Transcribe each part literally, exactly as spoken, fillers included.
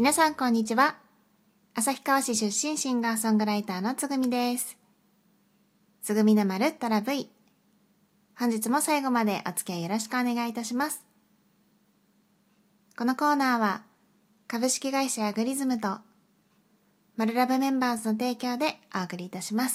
皆さんこんにちは。旭川市出身シンガーソングライターのつぐみです。つぐみのまるっとラブイ。本日も最後までお付き合いよろしくお願いいたします。このコーナーは株式会社アグリズムとマルラブメンバーズの提供でお送りいたします。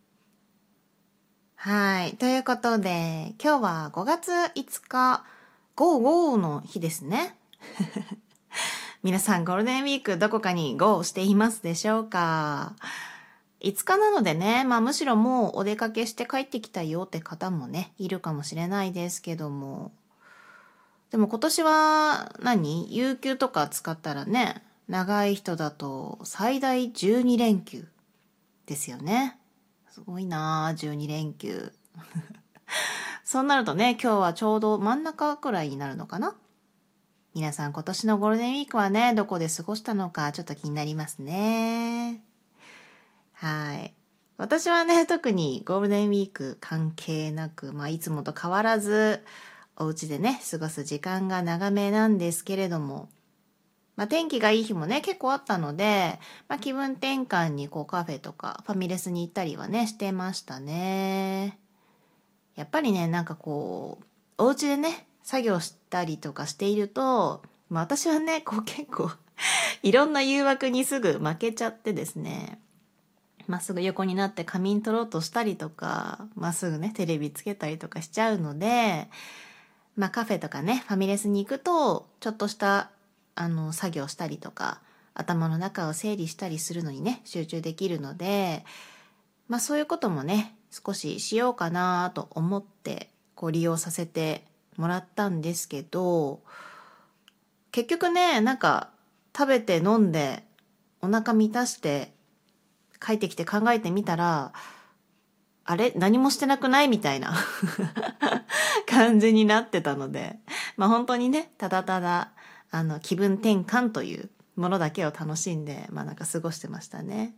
はい。ということで、今日はごがついつか、ゴーゴーの日ですね。皆さんゴールデンウィークどこかにゴーしていますでしょうか？いつかなのでね、まあむしろもうお出かけして帰ってきたよって方もね、いるかもしれないですけども。でも今年は何？有給とか使ったらね、長い人だと最大じゅうにれんきゅうですよね。すごいなあ、じゅうにれんきゅう。そうなるとね、今日はちょうど真ん中くらいになるのかな？皆さん今年のゴールデンウィークはね、どこで過ごしたのかちょっと気になりますね。はい。私はね、特にゴールデンウィーク関係なく、まあいつもと変わらず、お家でね、過ごす時間が長めなんですけれども、まあ天気がいい日もね、結構あったので、まあ気分転換にこうカフェとかファミレスに行ったりはね、してましたね。やっぱりね、なんかこう、お家でね、作業したりとかしていると、まあ私はね、こう結構いろんな誘惑にすぐ負けちゃってですね、まっすぐ横になって仮眠取ろうとしたりとか、まっすぐね、テレビつけたりとかしちゃうので、まあカフェとかね、ファミレスに行くと、ちょっとしたあの作業したりとか、頭の中を整理したりするのにね、集中できるので、まあそういうこともね、少ししようかなと思ってこう利用させてもらったんですけど、結局ね、なんか食べて飲んでお腹満たして帰ってきて考えてみたら、あれ何もしてなくないみたいな感じになってたので、まあ本当にね、ただただあの気分転換というものだけを楽しんで、まあなんか過ごしてましたね。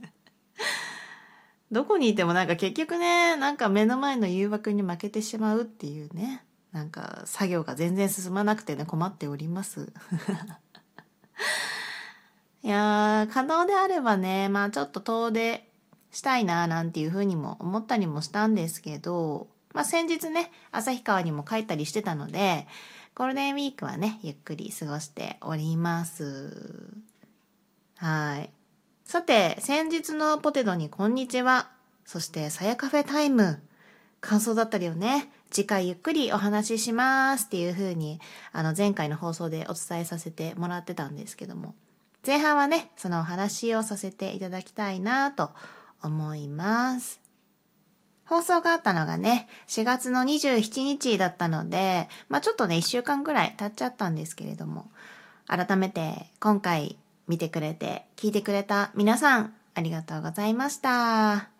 どこにいてもなんか結局ね、なんか目の前の誘惑に負けてしまうっていうね、なんか作業が全然進まなくてね、困っております。いやー、可能であればね、まあちょっと遠出したいななんていうふうにも思ったりもしたんですけど、まあ先日ね、旭川にも帰ったりしてたので、ゴールデンウィークはね、ゆっくり過ごしております。はい。さて、先日のポテトにこんにちは。そしてさやカフェタイム。感想だったりをね、次回ゆっくりお話ししますっていう風に、あの前回の放送でお伝えさせてもらってたんですけども、前半はね、そのお話をさせていただきたいなと思います。放送があったのがね、しがつのにじゅうしちにちだったので、まあちょっとね、いっしゅうかんぐらい経っちゃったんですけれども、改めて今回見てくれて、聞いてくれた皆さん、ありがとうございました。